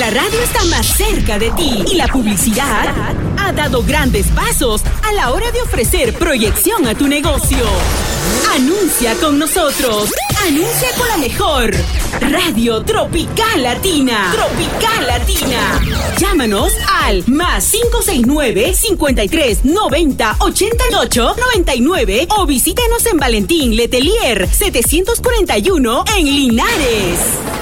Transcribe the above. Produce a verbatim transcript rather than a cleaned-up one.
Nuestra radio está más cerca de ti y la publicidad ha dado grandes pasos a la hora de ofrecer proyección a tu negocio. Anuncia con nosotros. Anuncia con la mejor Radio Tropical Latina. Tropical Latina. Llámanos al más cinco seis nueve, cincuenta y tres, noventa, ochenta y ocho, noventa y nueve o visítenos en Valentín Letelier setecientos cuarenta y uno en Linares.